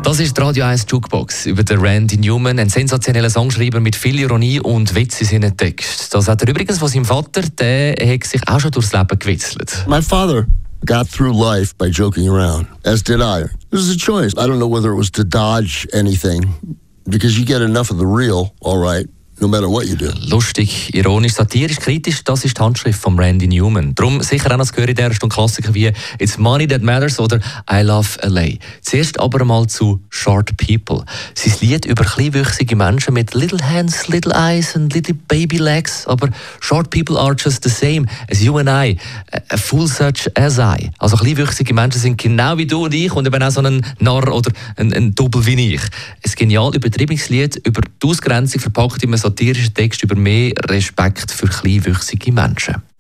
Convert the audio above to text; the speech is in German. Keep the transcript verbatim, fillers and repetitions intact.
Das ist die Radio eins Jukebox über den Randy Newman, ein sensationeller Songschreiber mit viel Ironie und Witz in seinen Text. Das hat er übrigens von seinem Vater, der hat sich auch schon durchs Leben gewitzelt. My father got through life by joking around, as did I. It was a choice. I don't know whether it was to dodge anything, because you get enough of the real, all right, no matter what you do. Lustig, ironisch, satirisch, kritisch, das ist die Handschrift von Randy Newman. Darum sicher auch noch das Gehör in dieser Stunde Klassiker wie «It's Money That Matters» oder «I Love L A». Zuerst aber mal zu «Short People». Sein Lied über kleinwüchsige Menschen mit «Little Hands, Little Eyes and Little Baby Legs». Aber «Short People are just the same as you and I, a fool such as I». Also kleinwüchsige Menschen sind genau wie du und ich und eben auch so ein Narr oder ein, ein Doppel wie ich. Ein genial übertriebenes Lied über die Ausgrenzung verpackt in einem satirischen Text über mehr Respekt für kleinwüchsige Menschen.